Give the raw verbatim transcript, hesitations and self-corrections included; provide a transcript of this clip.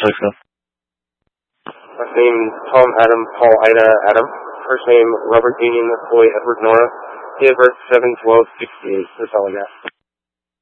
Let's go. Last name, Tom Adam, Paul Ida Adam. First name, Robert Union, Boy Edward Nora. Date of birth, seven twelve sixty-eight. That's all I got.